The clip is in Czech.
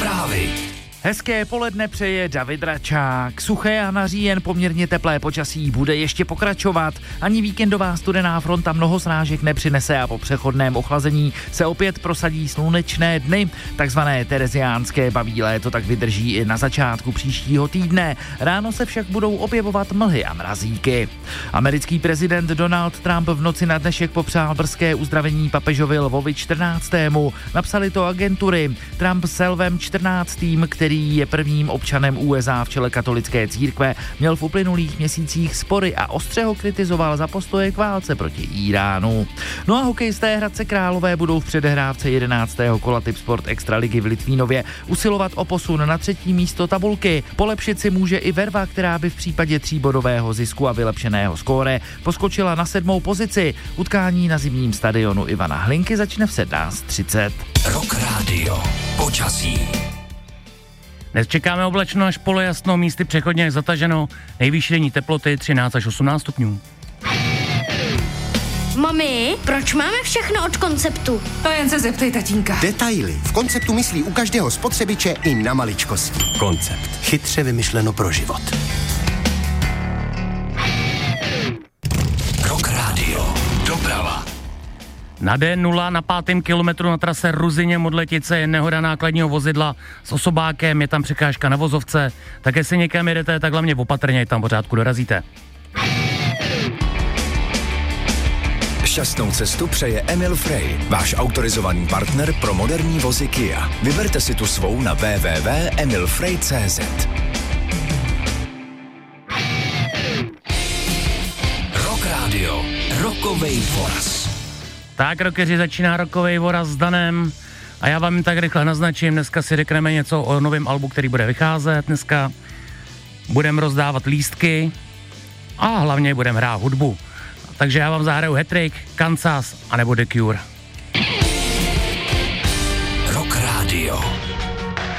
Zprávy. Hezké poledne přeje David Račák. Suché a na říjen poměrně teplé počasí bude ještě pokračovat. Ani víkendová studená fronta mnoho srážek nepřinese a po přechodném ochlazení se opět prosadí slunečné dny. Takzvané tereziánské baví léto tak vydrží i na začátku příštího týdne. Ráno se však budou objevovat mlhy a mrazíky. Americký prezident Donald Trump v noci na dnešek popřál brzké uzdravení papežovi Lvovi XIV. Napsali to agentury. Trump s Lvem XIV., který je prvním občanem USA v čele katolické církve, měl v uplynulých měsících spory a ostře ho kritizoval za postoje k válce proti Iránu. No a hokejisté Hradce Králové budou v předehrávce 11. kola Tipsport Extraligy v Litvínově usilovat o posun na 3. místo tabulky. Polepšit si může i Verva, která by v případě 3bodového zisku a vylepšeného skóre poskočila na 7. pozici. Utkání na zimním stadionu Ivana Hlinky začne v 17:30. Rock Radio. Počasí. Dnes čekáme oblačno až polojasno, místy přechodně zataženo, nejvyšší denní teploty 13 až 18 stupňů. Mami, proč máme všechno od Konceptu? To jen se zeptej tatínka. Detaily. V Konceptu myslí u každého spotřebiče i na maličkosti. Koncept. Chytře vymyšleno pro život. Rock Radio. Doprava. Na D0 na 5. kilometru na trase Ruzyně-Modletice je nehoda nákladního vozidla s osobákem, je tam překážka na vozovce, tak jestli někam jedete, tak hlavně opatrně, tam pořádku dorazíte. Šťastnou cestu přeje Emil Frey, váš autorizovaný partner pro moderní vozy Kia. Vyberte si tu svou na www.emilfrey.cz. Rock Radio. Rockovej voraz. Tak, rockeři, začíná rockovej voraz s Danem a já vám tak rychle naznačím, dneska si řekneme něco o novém albu, který bude vycházet, dneska budeme rozdávat lístky a hlavně budeme hrát hudbu. Takže já vám zahraju Hat-Trick, Kansas anebo The Cure. Rock Radio.